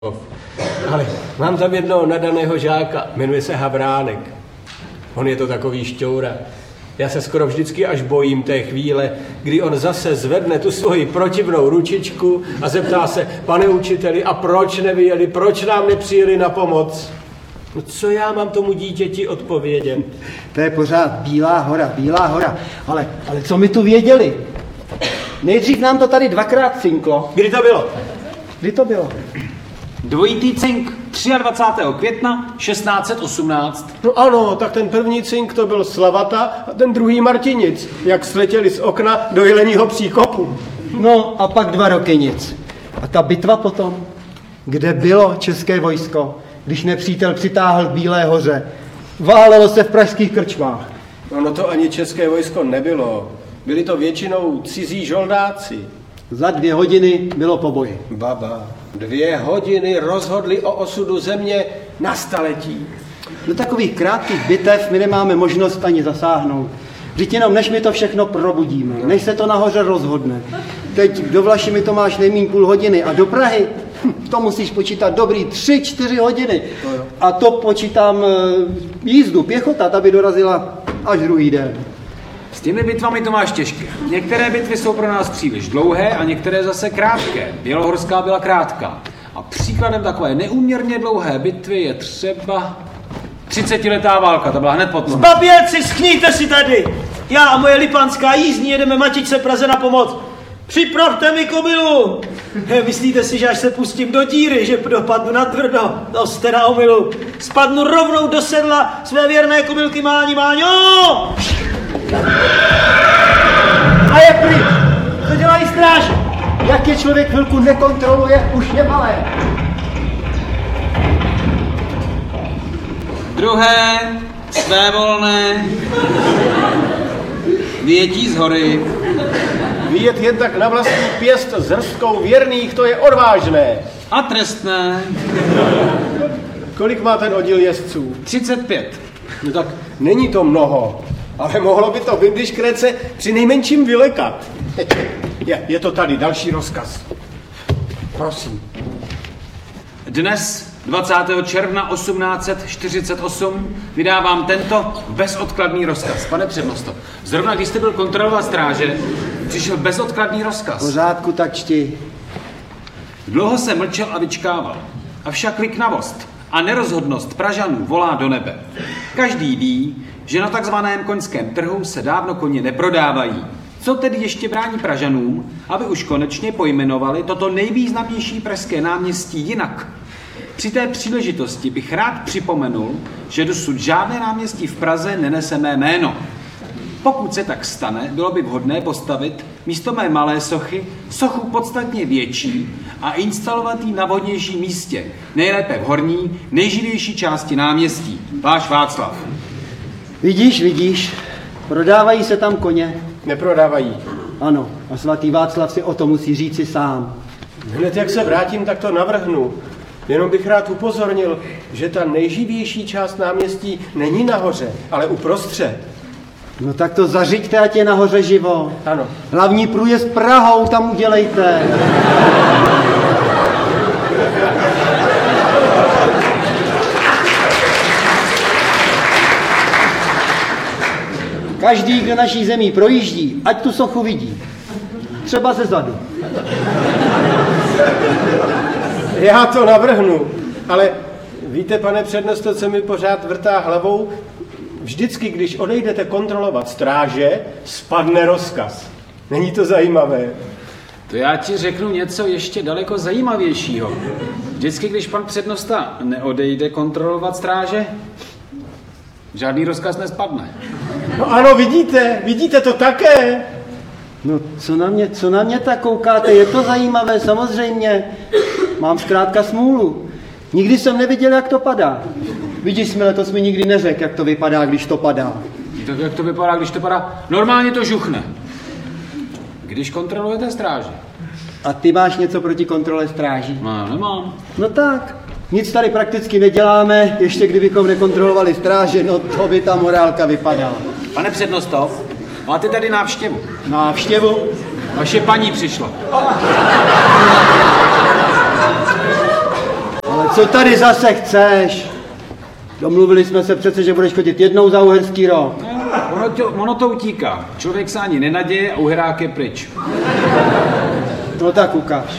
Ale mám tam jednoho nadaného žáka, jmenuje se Havránek. On je to takový šťoura. Já se skoro vždycky až bojím té chvíle, kdy on zase zvedne tu svoji protivnou ručičku a zeptá se, pane učiteli, a proč nevyjeli, proč nám nepřijeli na pomoc? No co já mám tomu dítěti odpovědět? To je pořád Bílá hora, ale co my tu věděli? Nejdřív nám to tady dvakrát cinklo. Kdy to bylo? Kdy to bylo? Dvojitý cink 23. května 1618. No ano, tak ten první cink to byl Slavata a ten druhý Martinic, jak sletěli z okna do Jeleního příkopu. No a pak 2 roky nic. A ta bitva potom? Kde bylo české vojsko, když nepřítel přitáhl k Bílé hoře? Válelo se v pražských krčmách. No to ani české vojsko nebylo. Byli to většinou cizí žoldáci. Za 2 hodiny bylo po boji. Baba, 2 hodiny rozhodli o osudu země na staletí. Do takových krátkých bitev my nemáme možnost ani zasáhnout. Vždyť jenom než my to všechno probudíme, než se to nahoře rozhodne. Teď do Vlašimi to máš nejméně půl hodiny a do Prahy to musíš počítat dobrý 3-4 hodiny. A to počítám jízdu, pěchota, ta by dorazila až druhý den. S těmi bitvami to máš těžké. Některé bitvy jsou pro nás příliš dlouhé a některé zase krátké. Bělohorská byla krátká. A příkladem takové neúměrně dlouhé bitvy je třeba 30letá válka, ta byla hned potom. Zbabělci, schníte si tady! Já a moje lipanská jízdní jedeme matičce Praze na pomoc. Připravte mi kobylu! Myslíte si, že až se pustím do díry, že dopadnu na tvrdo? To jste na omylu. Spadnu rovnou do sedla své věrné kobylky Máňo! A je pryč! Co dělají stráž? Jak je člověk chvilku nekontroluje, už je malé. Druhé, svévolné, vyjetí z hory. Vyjet jen tak na vlastní pěst s hrstkou věrných, to je odvážné. A trestné. Kolik má ten oddíl jezdců? 35. No tak není to mnoho, ale mohlo by to Vindyškrece při nejmenším vylekat. Je to tady, další rozkaz. Prosím. Dnes, 20. června 1848, vydávám tento bezodkladný rozkaz. Pane přednosto, zrovna když jste byl kontrolovat stráže, přišel bezodkladný rozkaz. Pořádku, tak čti. Dlouho jsem mlčel a vyčkával. Avšak liknavost a nerozhodnost Pražanů volá do nebe. Každý ví, že na takzvaném koňském trhu se dávno koně neprodávají. Co tedy ještě brání Pražanům, aby už konečně pojmenovali toto nejvýznamnější pražské náměstí jinak? Při té příležitosti bych rád připomenul, že dosud žádné náměstí v Praze nenese mé jméno. Pokud se tak stane, bylo by vhodné postavit místo mé malé sochy sochu podstatně větší a instalovat ji na vhodnějším místě, nejlépe v horní, nejživější části náměstí. Váš Václav. Vidíš, prodávají se tam koně. Neprodávají. Ano, a svatý Václav si o to musí říci sám. Hned jak se vrátím, tak to navrhnu. Jenom bych rád upozornil, že ta nejživější část náměstí není nahoře, ale uprostřed. No tak to zařiďte, ať je nahoře živo. Ano. Hlavní průjezd Prahou tam udělejte. Každý, kdo naší zemí projíždí, ať tu sochu vidí. Třeba ze zadu. Já to navrhnu, ale víte, pane přednosto, co mi pořád vrtá hlavou? Vždycky, když odejdete kontrolovat stráže, spadne rozkaz. Není to zajímavé? To já ti řeknu něco ještě daleko zajímavějšího. Vždycky, když pan přednosta neodejde kontrolovat stráže, žádný rozkaz nespadne. No ano, vidíte to také. No, co na mě tak koukáte? Je to zajímavé, samozřejmě. Mám zkrátka smůlu. Nikdy jsem neviděl, jak to padá. Vidíš, letos mi nikdy neřekl, jak to vypadá, když to padá. Tak jak to vypadá, když to padá? Normálně to žuchne. Když kontrolujete stráže. A ty máš něco proti kontrole stráží? No, nemám. No tak, nic tady prakticky neděláme, ještě kdybychom nekontrolovali stráže, no to by ta morálka vypadala. Pane přednosto, máte tady návštěvu. Návštěvu? Vaše paní přišla. co tady zase chceš? Domluvili jsme se přece, že budeš chodit jednou za Uherský Roh. Ono to utíká. Člověk se ani nenaděje a uherák je pryč. No tak ukáž.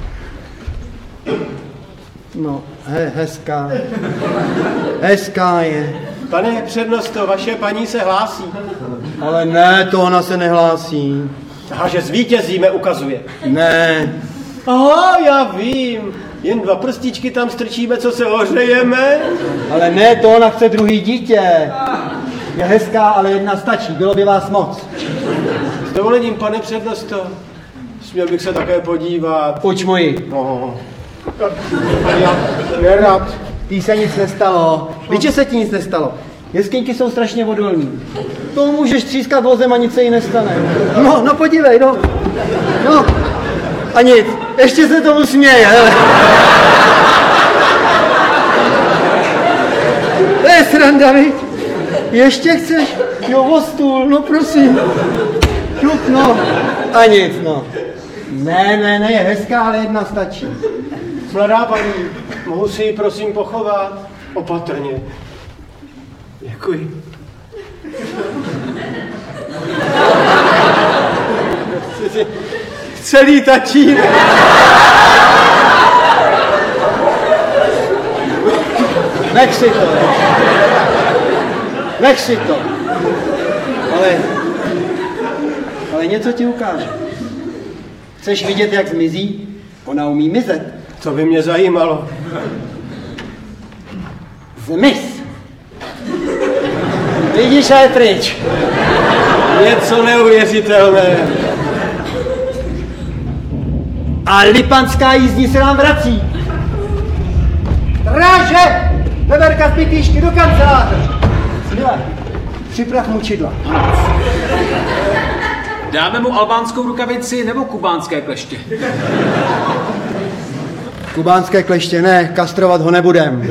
No, hezká. Hezká je. Pane přednosto, vaše paní se hlásí. Ale ne, to ona se nehlásí. Aha, že zvítězíme, ukazuje. Ne. Aha, já vím. Jen 2 prstíčky tam strčíme, co se ohřejeme. Ale ne, to ona chce druhý dítě. Je hezká, ale jedna stačí. Bylo by vás moc. S dovolením, pane přednosto. Směl bych se také podívat. Pojď moji. No. Já nerad. Tý se nic nestalo. Víš, že se ti nic nestalo? Jeskyňky jsou strašně odolní. To můžeš třískat vozem a nic se jí nestane. No podívej, no. No. A nic. Ještě se tomu směje, hele. To je sranda, viď? Ještě chceš? Jo, o stůl, no prosím. No. A nic, no. Ne, je hezká, ale jedna stačí. Mladá paní, mohu si ji prosím pochovat? Opatrně. Děkuji. Celý tačín. Nech si to. Ale něco ti ukážu. Chceš vidět, jak zmizí? Ona umí mizet. To by mě zajímalo. Zmiz. Vidíš, a je pryč. Něco neuvěřitelné. A lipanská jízdní se nám vrací. Stráže! Veverka z Piklíšky do kanceláře. Smile, připrav mučidla. Dáme mu albánskou rukavici nebo kubánské kleště? Kubánské kleště ne, kastrovat ho nebudem.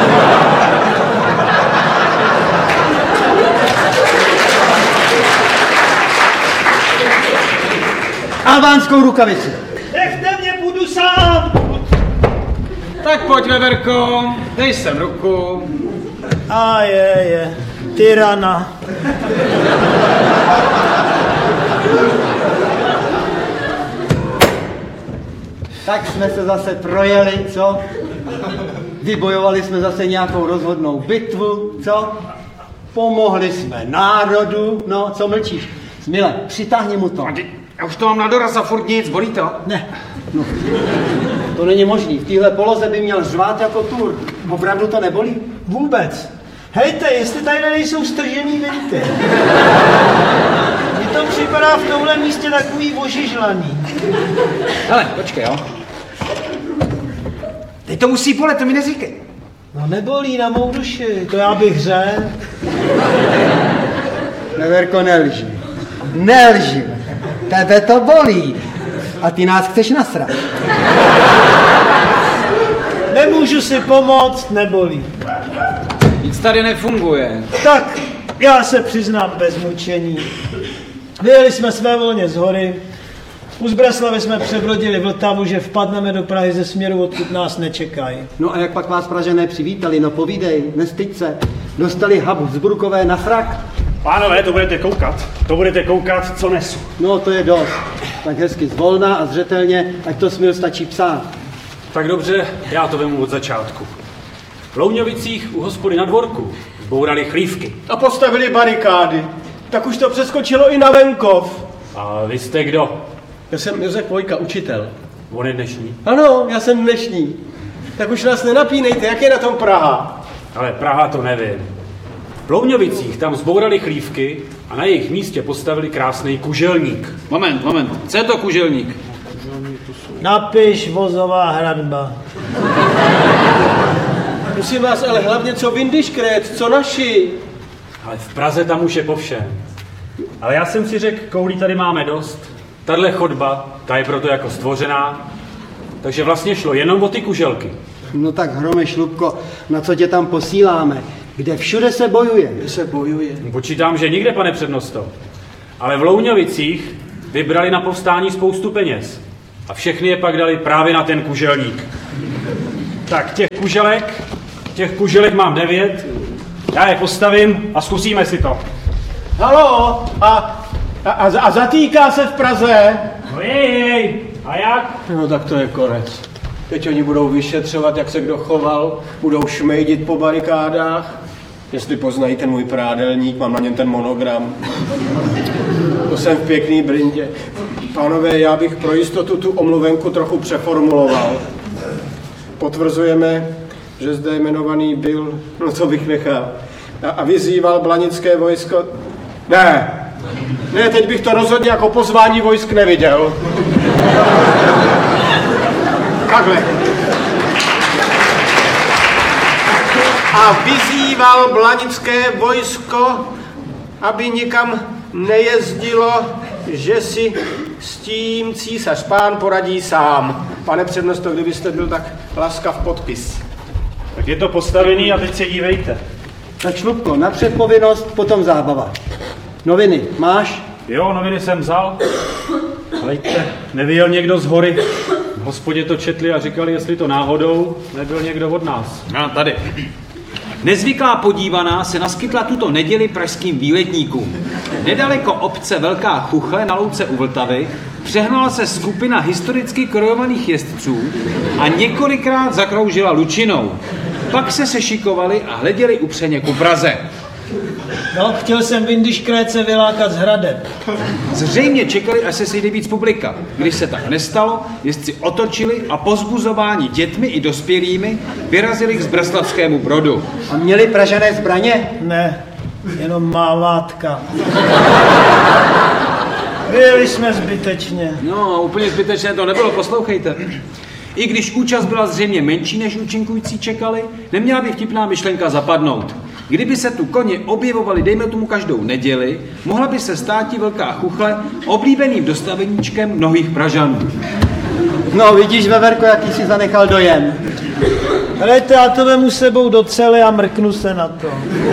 Albánskou rukavici. Nechte mě, budu sám. Tak pojď, Veverko, dej sem ruku. A je. Tyrana. Tak jsme se zase projeli, co? Vybojovali jsme zase nějakou rozhodnou bitvu, co? Pomohli jsme národu, no, co mlčíš? Smile, přitáhni mu to. Já už to mám na doraz a furt nic, bolí to? Ne, no, to není možný. V téhle poloze by měl řvát jako tur. Opravdu to nebolí? Vůbec. Hejte, jestli tady nejsou stržený vinty. Mně to připadá v tomhle místě takový ožižlaný. Hele, počkej, jo. Teď to musí bolet, to mi neříkej. No nebolí na mou duši, to já bych řekl. Veverko, nelži. Nelži. Tebe to bolí. A ty nás chceš nasrat. Nemůžu si pomoct, nebolí. Nic tady nefunguje. Tak, já se přiznám bez mučení. Vyjeli jsme svévolně z hory. Z Breslavy jsme přebrodili Vltavu, že vpadneme do Prahy ze směru, odkud nás nečekají. No a jak pak vás Pražané přivítali? No povídej, nestyď se. Dostali Habsburkové na frak? Pánové, to budete koukat, co nesu. No to je dost. Tak hezky zvolna a zřetelně, ať to Smil stačí psát. Tak dobře, já to vemu od začátku. V Louňovicích u hospody na dvorku zbourali chlívky. A postavili barikády. Tak už to přeskočilo i na venkov. A vy jste kdo? Já jsem Josef Vojka, učitel. On je dnešní. Ano, já jsem dnešní. Tak už nás nenapínejte, jak je na tom Praha? Ale Praha to nevím. V Louňovicích tam zbourali chlívky a na jejich místě postavili krásný kuželník. Moment. Co je to kuželník? Napiš vozová hradba. Prosím vás, ale hlavně co Windiškret, co naši? Ale v Praze tam už je po všem. Ale já jsem si řekl, koulí tady máme dost. Tahle chodba, ta je proto jako stvořená. Takže vlastně šlo jenom o ty kuželky. No tak Hrome Šlupko, na co tě tam posíláme? Kde všude se bojuje? Se bojuje. Počítám, že nikde, pane přednosto. Ale v Louňovicích vybrali na povstání spoustu peněz. A všechny je pak dali právě na ten kuželník. Tak těch kuželek mám 9. Já je postavím a zkusíme si to. Halo, a zatýká se v Praze? No jej, a jak? No tak to je konec. Teď oni budou vyšetřovat, jak se kdo choval, budou šmejdit po barikádách. Jestli poznají ten můj prádelník, mám na něm ten monogram. To jsem v pěkný brindě. Pánové, já bych pro jistotu tu omluvenku trochu přeformuloval. Potvrzujeme, že zde jmenovaný byl, no to bych nechal, a vyzýval blanické vojsko. Ne, teď bych to rozhodně jako pozvání vojsk neviděl. Takhle. A vyzýval blanické vojsko, aby nikam nejezdilo, že si s tím císař pán poradí sám. Pane přednosto, kdybyste byl tak laskav podpis. Tak je to postavený a teď se dívejte. Tak Šlupko, napřed povinnost, potom zábava. Noviny máš? Jo, noviny jsem vzal. Hejte, nevyjel někdo z hory. V hospodě to četli a říkali, jestli to náhodou nebyl někdo od nás. No, tady. Nezvyklá podívaná se naskytla tuto neděli pražským výletníkům. Nedaleko obce Velká Chuchle na louce u Vltavy přehnala se skupina historicky krojovaných jezdců a několikrát zakroužila Lučinou. Pak se sešikovali a hleděli upřeně ku Praze. No, chtěl jsem Vindy Škréce vylákat z hradeb. Zřejmě čekali, až se sejde víc publika. Když se tak nestalo, jezdci otočili a pozbuzováni dětmi i dospělými vyrazili k Zbrslavskému Brodu. A měli Pražané zbraně? Ne, jenom mávátka. Byli jsme zbytečně. No, úplně zbytečné to nebylo, poslouchejte. I když účast byla zřejmě menší, než účinkující čekali, neměla by vtipná myšlenka zapadnout. Kdyby se tu koně objevovali, dejme tomu každou neděli, mohla by se státi Velká Chuchle oblíbeným dostaveníčkem mnohých Pražanů. No vidíš, Veverko, jaký si zanechal dojem. Hlejte, já to vemu sebou do cely a mrknu se na to.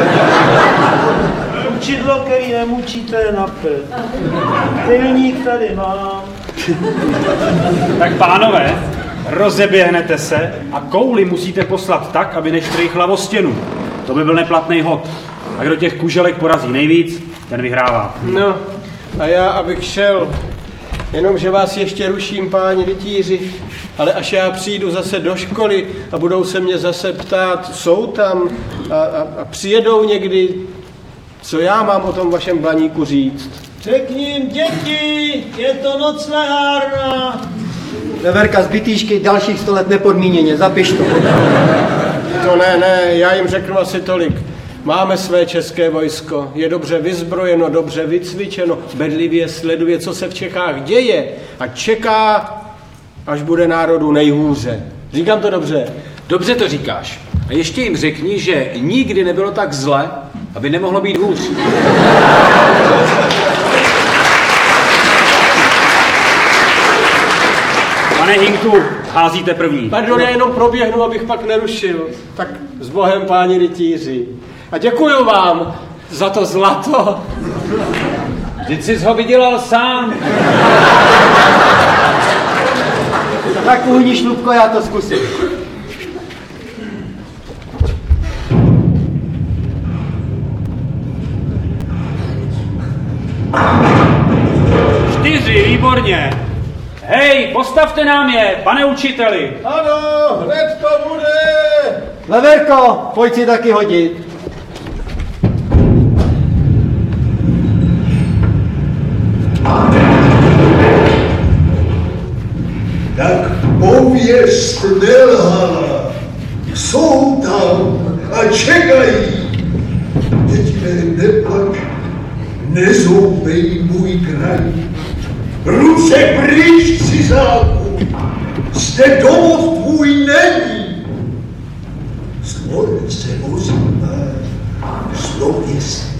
Učidlo, který nemučíte, je na prd. Pilník tady mám. Tak pánové, rozeběhnete se a kouli musíte poslat tak, aby neštrýchla o stěnu. To by byl neplatný hod. A kdo těch kuželek porazí nejvíc, ten vyhrává. No, a já, abych šel, jenomže vás ještě ruším, páni rytíři, ale až já přijdu zase do školy a budou se mě zase ptát, jsou tam a přijedou někdy, co já mám o tom vašem Blaníku říct? Řekni jim, děti, je to noclehárna. Veverka z Bytýšky dalších 100 let nepodmíněně, zapiš to. To ne, já jim řeknu asi tolik. Máme své české vojsko, je dobře vyzbrojeno, dobře vycvičeno, bedlivě sleduje, co se v Čechách děje a čeká, až bude národu nejhůře. Říkám to dobře? Dobře to říkáš. A ještě jim řekni, že nikdy nebylo tak zle, aby nemohlo být hůř. Pane Hinku, házíte první. Pardon, já jenom proběhnu, abych pak nerušil. Tak s Bohem, páni rytíři. A děkuju vám za to zlato. Vždyť jsi ho vydělal sám. Tak uhni, Šlupko, já to zkusím. Čtyři, výborně. Hej, postavte nám je, pane učiteli. Ano, hned to bude. Veverko, pojď si taky hodit. Tak pověst nelhala, jsou tam a čekají. Děti mé, neplač, nezoubej můj kraj. Ruce pryč, cizáku, zde domov tvůj není. Zlor se ozývá, zlověst